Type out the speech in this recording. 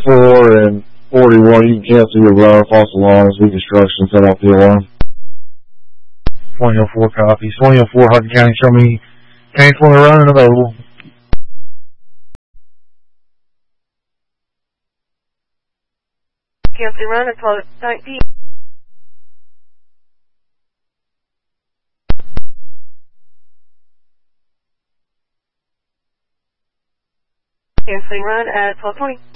104 and 41, you can cancel your run, false alarms, reconstruction, set off the alarm. 2004 copy. 2004 Hudson County, show me canceling the run and available. Cancel run at 12:19. Canceling run at 12:20.